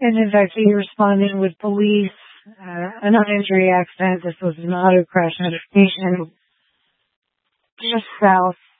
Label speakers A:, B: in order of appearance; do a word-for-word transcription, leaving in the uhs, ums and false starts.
A: And in fact, he responded with police, uh, a non-injury accident. This was an auto crash notification just south